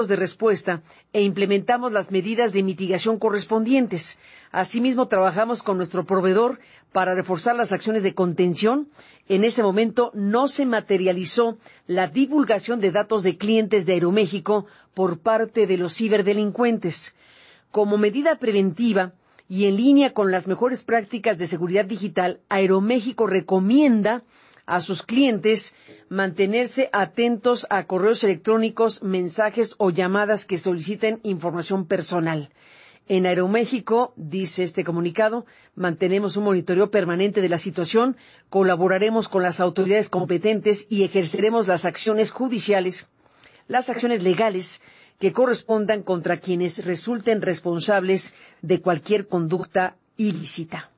de respuesta e implementamos las medidas de mitigación correspondientes. Asimismo, trabajamos con nuestro proveedor para reforzar las acciones de contención. En ese momento no se materializó la divulgación de datos de clientes de Aeroméxico por parte de los ciberdelincuentes. Como medida preventiva y en línea con las mejores prácticas de seguridad digital, Aeroméxico recomienda a sus clientes mantenerse atentos a correos electrónicos, mensajes o llamadas que soliciten información personal. En Aeroméxico, dice este comunicado, mantenemos un monitoreo permanente de la situación, colaboraremos con las autoridades competentes y ejerceremos las acciones judiciales, las acciones legales que correspondan contra quienes resulten responsables de cualquier conducta ilícita.